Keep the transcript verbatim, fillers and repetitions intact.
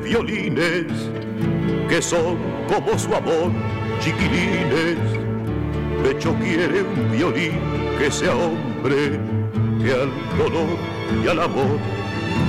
violines que son como su amor, chiquilines. Pecho quiere un violín que sea hombre, que al dolor y al amor